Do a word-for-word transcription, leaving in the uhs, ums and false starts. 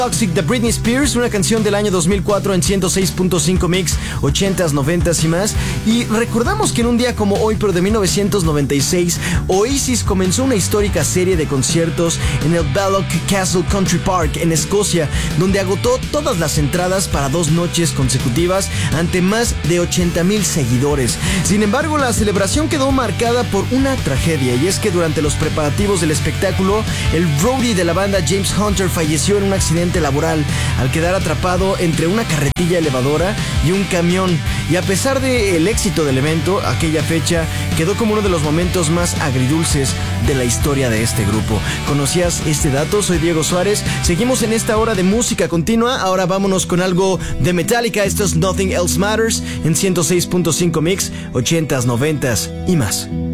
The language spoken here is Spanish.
Toxic de Britney Spears, una canción del año dos mil cuatro en ciento seis punto cinco Mix, ochentas, noventas y más. Y recordamos que en un día como hoy, pero de mil novecientos noventa y seis, Oasis comenzó una histórica serie de conciertos en el Ballock Castle Country Park en Escocia, donde agotó todas las entradas para dos noches consecutivas ante más de ochenta mil seguidores. Sin embargo, la celebración quedó marcada por una tragedia, y es que durante los preparativos del espectáculo, el roadie de la banda James Hunter falleció en un accidente laboral al quedar atrapado entre una carretilla elevadora y un camión. Y a pesar del éxito del evento, aquella fecha quedó como uno de los momentos más agridulces de la historia de este grupo. ¿Conocías este dato? Soy Diego Suárez. Seguimos en esta hora de música continua. Ahora vámonos con algo de Metallica. Esto es Nothing Else Matters en ciento seis punto cinco Mix, ochentas, noventas y más.